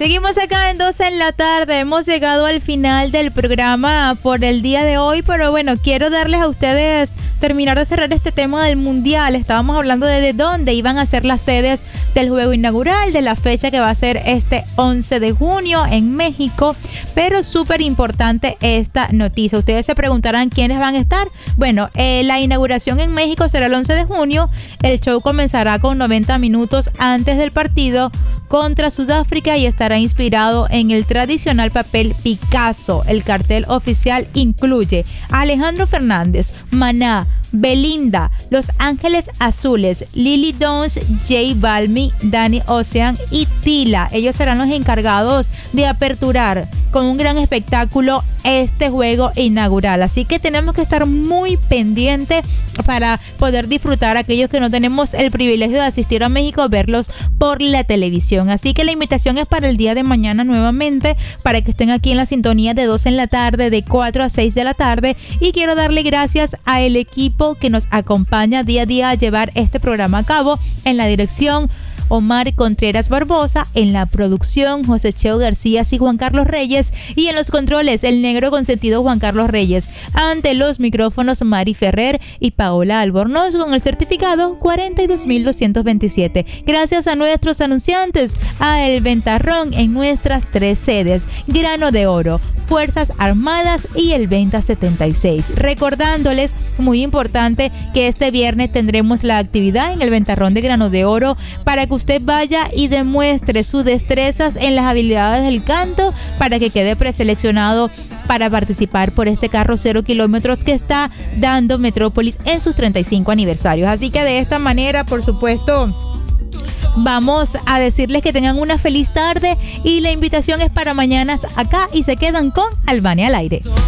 Seguimos acá en 12 en la tarde. Hemos llegado al final del programa por el día de hoy, pero bueno, quiero darles a ustedes terminar de cerrar este tema del mundial. Estábamos hablando de dónde iban a ser las sedes del juego inaugural, de la fecha que va a ser este 11 de junio en México, pero súper importante esta noticia. Ustedes se preguntarán quiénes van a estar. Bueno, la inauguración en México será el 11 de junio. El show comenzará con 90 minutos antes del partido contra Sudáfrica y estará inspirado en el tradicional papel Picasso. El cartel oficial incluye a Alejandro Fernández, Maná, Belinda, Los Ángeles Azules, Lily Downs, J Balvin, Danny Ocean y Tila. Ellos serán los encargados de aperturar con un gran espectáculo este juego inaugural. Así que tenemos que estar muy pendientes para poder disfrutar aquellos que no tenemos el privilegio de asistir a México, verlos por la televisión. Así que la invitación es para el día de mañana nuevamente, para que estén aquí en la sintonía de 2 en la tarde, de 4 a 6 de la tarde. Y quiero darle gracias al equipo que nos acompaña día a día a llevar este programa a cabo. En la dirección, Omar Contreras Barbosa, en la producción José Cheo García y Juan Carlos Reyes, y en los controles el negro consentido Juan Carlos Reyes. Ante los micrófonos Mari Ferrer y Paola Albornoz con el certificado 42.227. Gracias a nuestros anunciantes, a El Ventarrón en nuestras 3 sedes, Grano de Oro, Fuerzas Armadas y el Venta 76. Recordándoles, muy importante, que este viernes tendremos la actividad en el Ventarrón de Grano de Oro para que usted vaya y demuestre sus destrezas en las habilidades del canto para que quede preseleccionado para participar por este carro 0 kilómetros que está dando Metrópolis en sus 35 aniversarios. Así que de esta manera, por supuesto, vamos a decirles que tengan una feliz tarde y la invitación es para mañana acá y se quedan con Albania al aire.